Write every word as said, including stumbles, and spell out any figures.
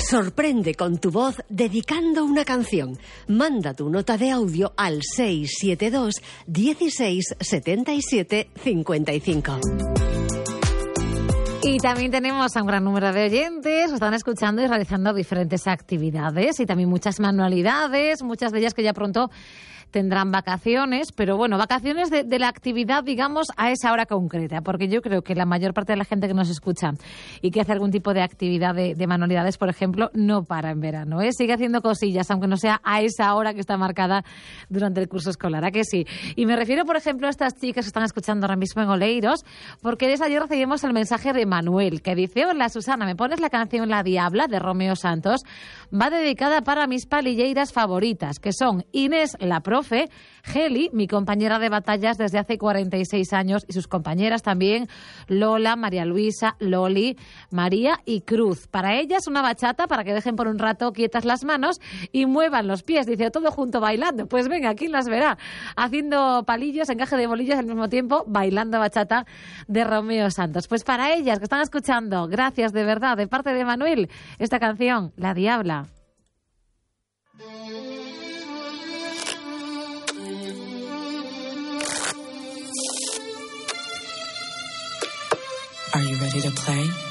Sorprende con tu voz dedicando una canción. Manda tu nota de audio al seis siete dos, dieciséis, setenta y siete, cincuenta y cinco. Y también tenemos a un gran número de oyentes, están escuchando y realizando diferentes actividades y también muchas manualidades, muchas de ellas que ya pronto tendrán vacaciones, pero bueno, vacaciones de, de la actividad, digamos, a esa hora concreta, porque yo creo que la mayor parte de la gente que nos escucha y que hace algún tipo de actividad de, de manualidades, por ejemplo, no para en verano, ¿eh? Sigue haciendo cosillas, aunque no sea a esa hora que está marcada durante el curso escolar, ¿a que sí? Y me refiero, por ejemplo, a estas chicas que están escuchando ahora mismo en Oleiros, porque desde ayer recibimos el mensaje de Manuel, que dice: hola, Susana, ¿me pones la canción La Diabla de Romeo Santos? Va dedicada para mis palilleiras favoritas, que son Inés, la profe, Geli, mi compañera de batallas desde hace cuarenta y seis años, y sus compañeras también, Lola, María Luisa, Loli, María y Cruz. Para ellas una bachata para que dejen por un rato quietas las manos y muevan los pies, dice, todo junto bailando. Pues venga, ¿quién las verá? Haciendo palillos, encaje de bolillos al mismo tiempo, bailando bachata de Romeo Santos. Pues para ellas que están escuchando, gracias de verdad, de parte de Manuel, esta canción, La Diabla. Are you ready to play?